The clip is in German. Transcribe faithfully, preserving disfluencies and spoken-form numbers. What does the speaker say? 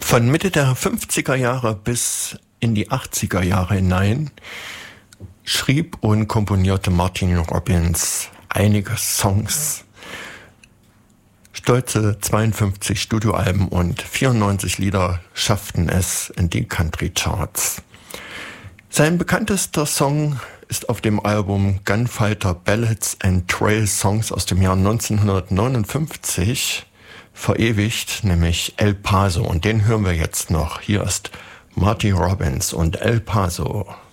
Von Mitte der fünfziger Jahre bis in die achtziger Jahre hinein schrieb und komponierte Martin Robbins einige Songs. Stolze zweiundfünfzig Studioalben und vierundneunzig Lieder schafften es in die Country Charts. Sein bekanntester Song ist auf dem Album Gunfighter Ballads and Trail Songs aus dem Jahr neunzehnhundertneunundfünfzig verewigt, nämlich El Paso. Und den hören wir jetzt noch. Hier ist Marty Robbins und El Paso.